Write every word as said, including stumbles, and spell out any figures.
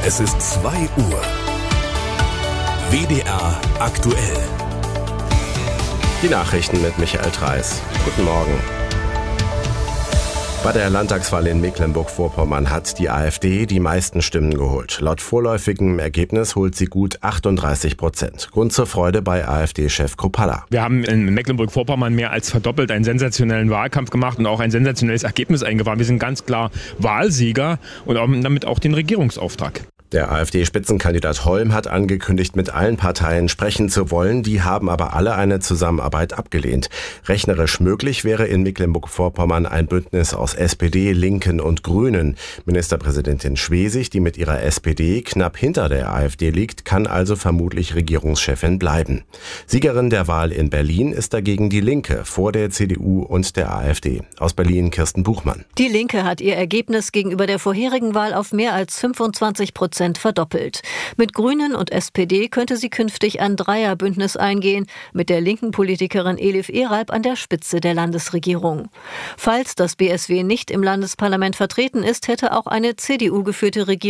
Es ist zwei Uhr. W D R aktuell. Die Nachrichten mit Michael Treis. Guten Morgen. Bei der Landtagswahl in Mecklenburg-Vorpommern hat die AfD die meisten Stimmen geholt. Laut vorläufigem Ergebnis holt sie gut achtunddreißig Prozent. Grund zur Freude bei AfD-Chef Kropalla. Wir haben in Mecklenburg-Vorpommern mehr als verdoppelt einen sensationellen Wahlkampf gemacht und auch ein sensationelles Ergebnis eingefahren. Wir sind ganz klar Wahlsieger und haben damit auch den Regierungsauftrag. Der AfD-Spitzenkandidat Holm hat angekündigt, mit allen Parteien sprechen zu wollen. Die haben aber alle eine Zusammenarbeit abgelehnt. Rechnerisch möglich wäre in Mecklenburg-Vorpommern ein Bündnis aus S P D, Linken und Grünen. Ministerpräsidentin Schwesig, die mit ihrer S P D knapp hinter der AfD liegt, kann also vermutlich Regierungschefin bleiben. Siegerin der Wahl in Berlin ist dagegen die Linke, vor der C D U und der AfD. Aus Berlin Kirsten Buchmann. Die Linke hat ihr Ergebnis gegenüber der vorherigen Wahl auf mehr als fünfundzwanzig Prozent verdoppelt. Mit Grünen und S P D könnte sie künftig ein Dreierbündnis eingehen, mit der linken Politikerin Elif Eralp an der Spitze der Landesregierung. Falls das B S W nicht im Landesparlament vertreten ist, hätte auch eine C D U-geführte Regierung